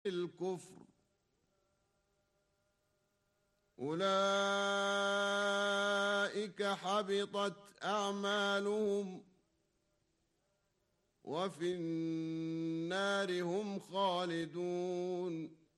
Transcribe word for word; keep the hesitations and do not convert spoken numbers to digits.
الكفر أولئك حبطت أعمالهم وفي النار هم خالدون